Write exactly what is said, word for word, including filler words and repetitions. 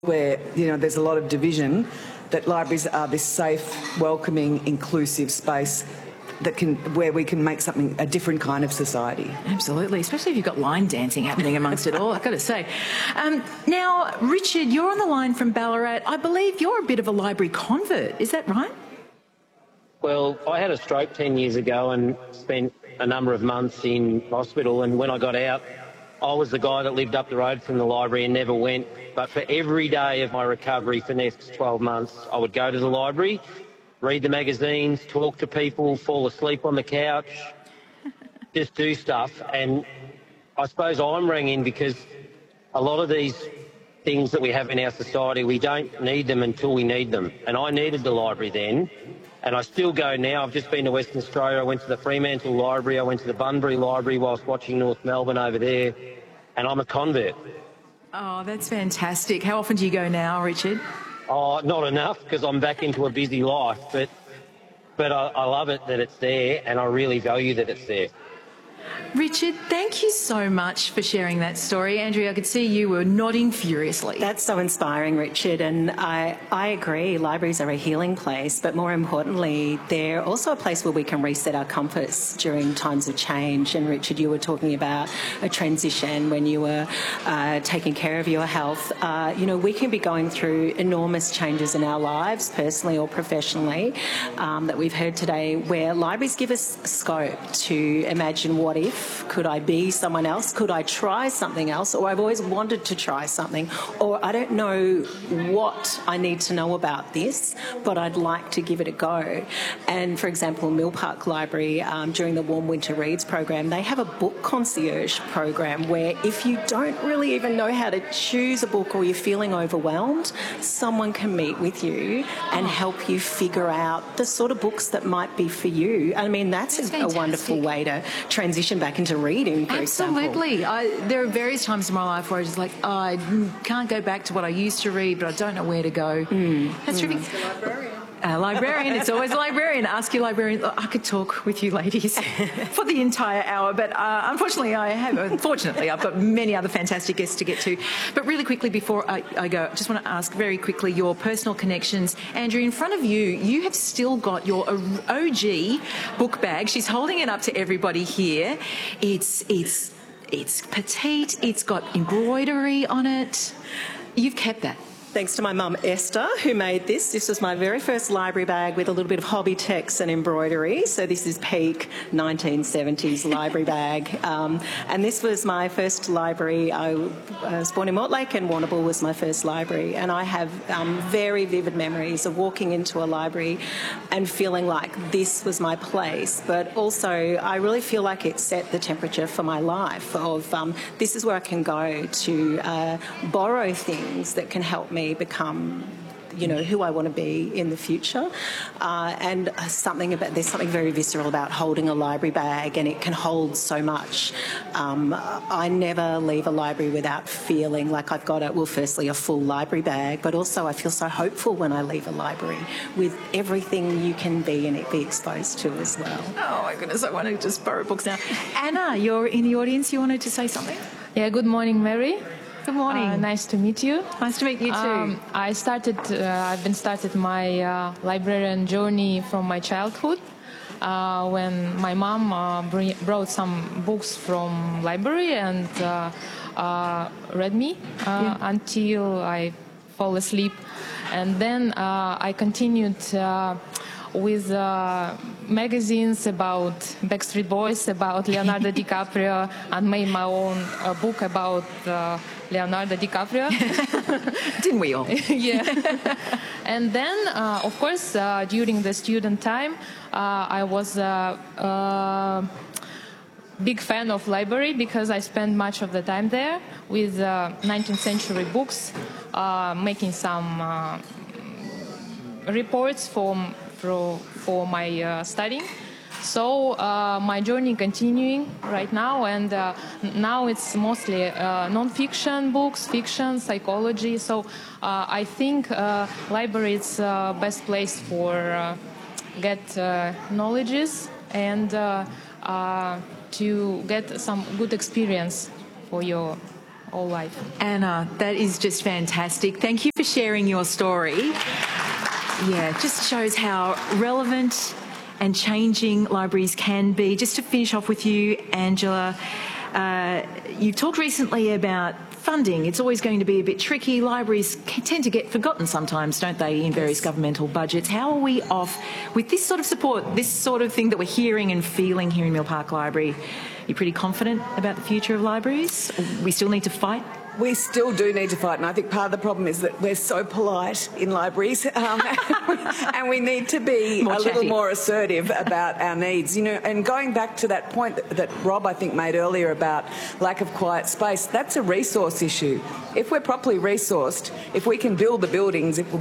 where, you know, there's a lot of division, that libraries are this safe, welcoming, inclusive space that can, where we can make something, a different kind of society. Absolutely, especially if you've got line dancing happening amongst it all, I've got to say. Um, now, Richard, you're on the line from Ballarat. I believe you're a bit of a library convert, is that right? Well, I had a stroke ten years ago and spent a number of months in hospital, and when I got out, I was the guy that lived up the road from the library and never went. But for every day of my recovery for the next twelve months, I would go to the library, read the magazines, talk to people, fall asleep on the couch, just do stuff. And I suppose I'm ringing because a lot of these things that we have in our society, we don't need them until we need them. And I needed the library then, and I still go now. I've just been to Western Australia. I went to the Fremantle Library. I went to the Bunbury Library whilst watching North Melbourne over there, and I'm a convert. Oh, that's fantastic. How often do you go now, Richard? Oh, not enough, because I'm back into a busy life, but but I, I love it that it's there, and I really value that it's there. Richard, thank you so much for sharing that story. Andrea, I could see you were nodding furiously. That's so inspiring, Richard, and I, I agree. Libraries are a healing place, but more importantly, they're also a place where we can reset our compass during times of change. And Richard, you were talking about a transition when you were uh, taking care of your health. Uh, you know, we can be going through enormous changes in our lives, personally or professionally, um, that we've heard today, where libraries give us scope to imagine what if, could I be someone else? Could I try something else? Or I've always wanted to try something. Or I don't know what I need to know about this, but I'd like to give it a go. And for example, Mill Park Library, um, during the Warm Winter Reads program, they have a book concierge program where if you don't really even know how to choose a book or you're feeling overwhelmed, someone can meet with you and help you figure out the sort of books that might be for you. I mean, that's, that's a, a wonderful way to transition back into reading, for Absolutely. example. I, there are various times in my life where I just like, oh, I can't go back to what I used to read, but I don't know where to go. Mm. That's mm. terrific. A librarian, it's always a librarian. Ask your librarian. I could talk with you ladies for the entire hour, but uh, unfortunately I have, unfortunately I've got many other fantastic guests to get to. But really quickly before I, I go, I just want to ask very quickly your personal connections. Andrew, in front of you, you have still got your O G book bag. She's holding it up to everybody here. It's, it's, it's petite, it's got embroidery on it. You've kept that. Thanks to my mum, Esther, who made this. This was my very first library bag with a little bit of hobby text and embroidery. So this is peak nineteen seventies library bag. Um, and this was my first library. I was born in Mortlake and Warrnambool was my first library. And I have um, very vivid memories of walking into a library and feeling like this was my place. But also, I really feel like it set the temperature for my life of um, this is where I can go to uh, borrow things that can help me become, you know, who I want to be in the future. Uh, and something about, there's something very visceral about holding a library bag, and it can hold so much. Um, I never leave a library without feeling like I've got a, well, firstly a full library bag, but also I feel so hopeful when I leave a library with everything you can be and be exposed to as well. Oh my goodness, I want to just borrow books now. Anna, you're in the audience. You wanted to say something? Yeah, good morning, Mary. Good morning. Uh, nice to meet you. Nice to meet you too. Um, I started, uh, I've been started my uh, librarian journey from my childhood uh, when my mom uh, br brought some books from library and uh, uh, read me uh, yeah. until I fall asleep. And then uh, I continued uh, with uh, magazines about Backstreet Boys, about Leonardo DiCaprio, and made my own uh, book about uh, Leonardo DiCaprio. Didn't we all? Yeah. And then, uh, of course, uh, during the student time, uh, I was a uh, uh, big fan of library because I spent much of the time there with uh, nineteenth century books, uh, making some uh, reports from For, for my uh, studying. So uh, my journey continuing right now, and uh, now it's mostly uh, non-fiction books, fiction, psychology. So uh, I think uh, library is uh, best place for uh, get uh, knowledges and uh, uh, to get some good experience for your all life. Anna, that is just fantastic. Thank you for sharing your story. Yeah, it just shows how relevant and changing libraries can be. Just to finish off with you, Angela, uh, you talked recently about funding. It's always going to be a bit tricky. Libraries can tend to get forgotten sometimes, don't they, in various governmental budgets. How are we off with this sort of support, this sort of thing that we're hearing and feeling here in Mill Park Library? You're pretty confident about the future of libraries? We still need to fight? We still do need to fight, and I think part of the problem is that we're so polite in libraries, um, and we need to be More a chatty. little more assertive about our needs. You know, and going back to that point that, that Rob, I think, made earlier about lack of quiet space, that's a resource issue. If we're properly resourced, if we can build the buildings, if